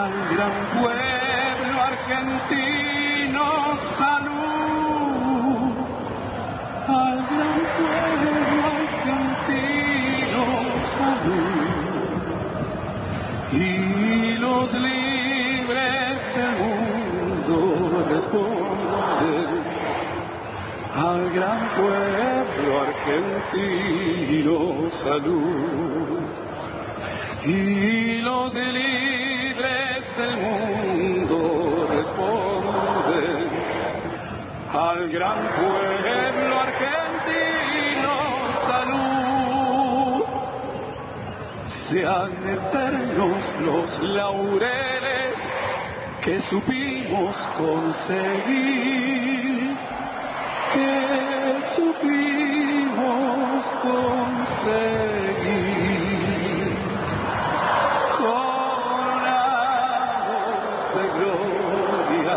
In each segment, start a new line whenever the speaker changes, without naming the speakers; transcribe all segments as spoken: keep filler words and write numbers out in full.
Al gran pueblo argentino, salud. Al gran pueblo argentino, salud. Y los libres del mundo responden al gran pueblo argentino, salud. Y los libres del mundo responden al gran pueblo argentino, salud. Sean eternos los laureles que supimos conseguir, que supimos conseguir. Coronados de gloria,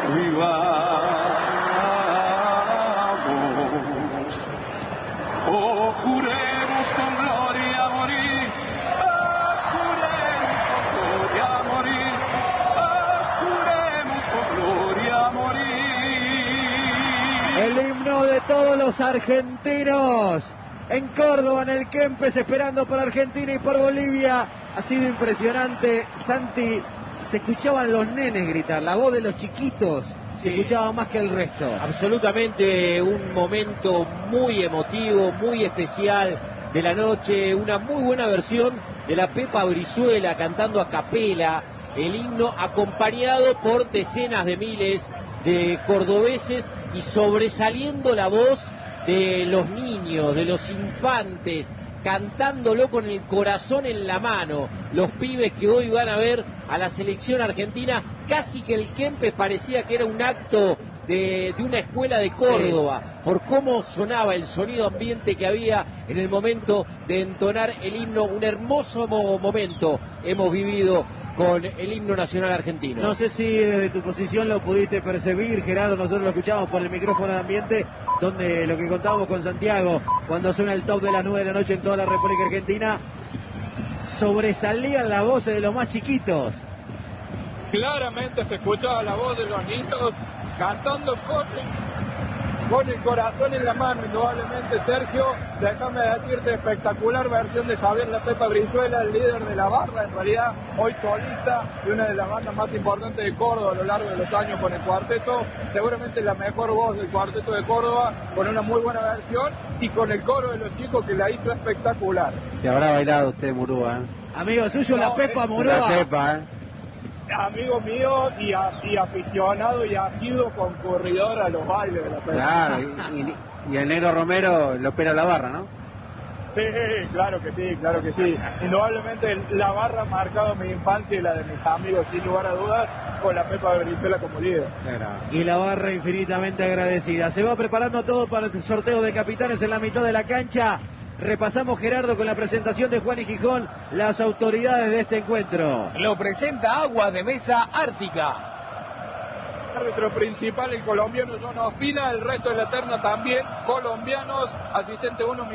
vivamos. Oh, juremos con gloria morir. Oh, juremos con gloria morir. Oh, juremos con gloria morir.
El himno de todos los argentinos. En Córdoba, en el Kempes, esperando por Argentina y por Bolivia. Ha sido impresionante, Santi. Se escuchaban los nenes gritar, la voz de los chiquitos se sí. escuchaba más que el resto.
Absolutamente un momento muy emotivo, muy especial de la noche. Una muy buena versión de la Pepa Brizuela cantando a capela el himno, acompañado por decenas de miles de cordobeses y sobresaliendo la voz de los niños, de los infantes, cantándolo con el corazón en la mano. Los pibes que hoy van a ver a la selección argentina, casi que el Kempes parecía que era un acto de, de una escuela de Córdoba, sí. por cómo sonaba el sonido ambiente que había en el momento de entonar el himno. Un hermoso momento hemos vivido con el himno nacional argentino.
No sé si desde tu posición lo pudiste percibir, Gerardo. Nosotros lo escuchamos por el micrófono de ambiente, donde lo que contábamos con Santiago, cuando suena el top de las nueve de la noche en toda la República Argentina, sobresalían las voces de los más chiquitos.
Claramente se escuchaba la voz de los niños cantando con el, con el corazón en la mano. Indudablemente, Sergio, déjame decirte, espectacular versión de Javier La Pepa Brizuela, el líder de la barra, en realidad hoy solista, de una de las bandas más importantes de Córdoba a lo largo de los años con el cuarteto, seguramente la mejor voz del cuarteto de Córdoba, con una muy buena versión y con el coro de los chicos que la hizo espectacular.
Se habrá bailado usted, Murúa, ¿eh?
Amigo suyo, no, La Pepa Murúa.
La Pepa, ¿eh?
Amigo mío y, a, y aficionado y ha sido concurridor a los bailes de La Pepa.
Claro, y, y, y el negro Romero lo opera la barra, ¿no?
Sí, claro que sí, claro que sí. Indudablemente la barra ha marcado mi infancia y la de mis amigos, sin lugar a dudas, con La Pepa Brizuela como líder.
Y la barra infinitamente agradecida. Se va preparando todo para el sorteo de capitanes en la mitad de la cancha. Repasamos, Gerardo, con la presentación de Juan y Gijón, las autoridades de este encuentro.
Lo presenta Aguas de Mesa Ártica.
Árbitro principal, el colombiano John Ospina, el resto de la terna también colombianos, asistente uno.